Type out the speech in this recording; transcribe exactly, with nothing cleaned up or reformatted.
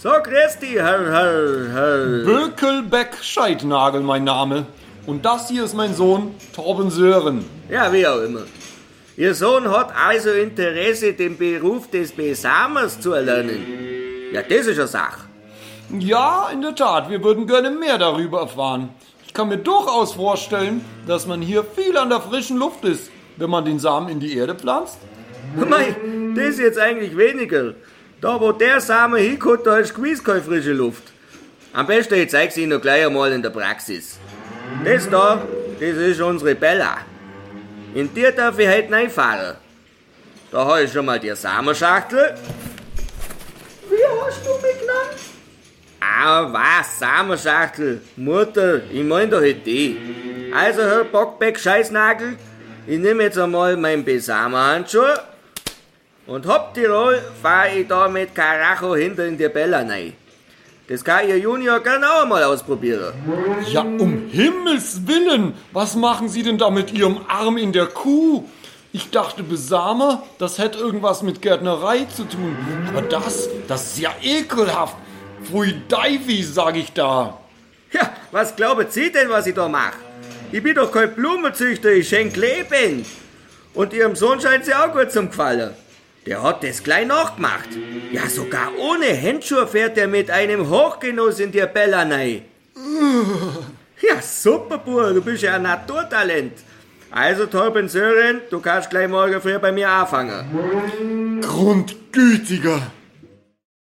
So, grüß dich, Herr, Herr, Herr. Bökelbeck-Scheidnagel, mein Name. Und das hier ist mein Sohn, Torben Sören. Ja, wie auch immer. Ihr Sohn hat also Interesse, den Beruf des Besamers zu erlernen. Ja, das ist eine Sache. Ja, in der Tat, wir würden gerne mehr darüber erfahren. Ich kann mir durchaus vorstellen, dass man hier viel an der frischen Luft ist, wenn man den Samen in die Erde pflanzt. Mei, das jetzt eigentlich weniger. Da, wo der Samen hinkommt, da ist gewiss keine frische Luft. Am besten, ich zeig's Ihnen noch gleich einmal in der Praxis. Das da, das ist unsere Bella. In die darf ich heute reinfahren. Da habe ich schon mal die Samenschachtel. Wie hast du mich genannt? Ah, was? Samenschachtel? Mutter, ich mein doch nicht die. Also, Herr Bockbeck-Scheißnagel, ich nehme jetzt einmal meinen Besamerhandschuh und hopp die Roll fahre ich da mit Karacho hinter in die Bella rein. Das kann Ihr Junior gerne auch mal ausprobieren. Ja, um Himmels Willen, was machen Sie denn da mit Ihrem Arm in der Kuh? Ich dachte, Besamer, das hätte irgendwas mit Gärtnerei zu tun. Aber das, das ist ja ekelhaft. Pfui Deifi, sag ich da. Ja, was glauben Sie denn, was ich da mache? Ich bin doch kein Blumenzüchter, ich schenk Leben. Und Ihrem Sohn scheint sie auch gut zum Gefallen. Der hat das gleich nachgemacht. Ja, sogar ohne Handschuhe fährt er mit einem Hochgenuss in die Bella rein. Ja, super, Bub, du bist ja ein Naturtalent. Also, Torben Sören, du kannst gleich morgen früh bei mir anfangen. Grundgütiger.